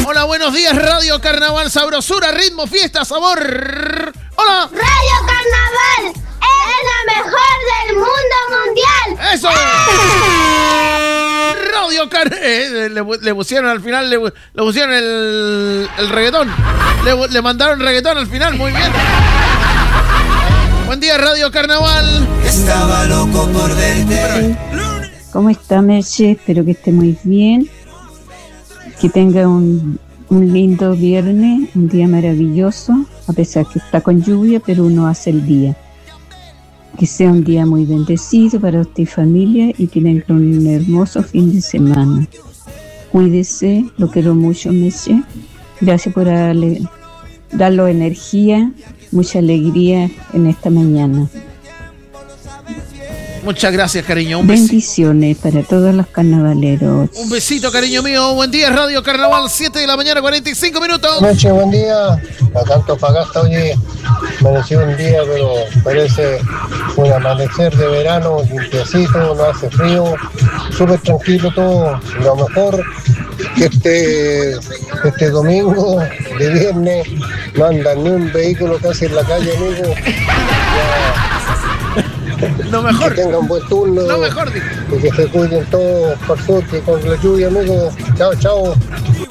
Hola, buenos días, Radio Carnaval, sabrosura, ritmo, fiesta, sabor. Hola. Radio Carnaval es la mejor del mundo mundial. ¡Eso! Radio Carnaval. Le pusieron al final, le pusieron el reggaetón. Le mandaron reggaetón al final, muy bien. Buen día, Radio Carnaval. Estaba loco por verte. ¿Cómo está, Merche? Espero que esté muy bien. Que tenga un lindo viernes, un día maravilloso, a pesar que está con lluvia, pero uno hace el día. Que sea un día muy bendecido para usted y familia y que tenga un hermoso fin de semana. Cuídese, lo quiero mucho, Merche. Gracias por darle energía, mucha alegría en esta mañana. Muchas gracias, cariño. Bendiciones para todos los carnavaleros. Un besito, cariño mío. Buen día, Radio Carnaval, 7 de la mañana, 45 minutos. Noche, buen día. A tanto pagaste, oye, amaneció un día, pero parece un amanecer de verano, limpiecito, no hace frío, súper tranquilo todo. Lo mejor que este domingo de viernes no anda ni un vehículo casi en la calle, amigo. Lo mejor. Que tengan buen turno. Lo mejor, y que se cuiden todos por suerte con la lluvia, amigo. Chao, chao.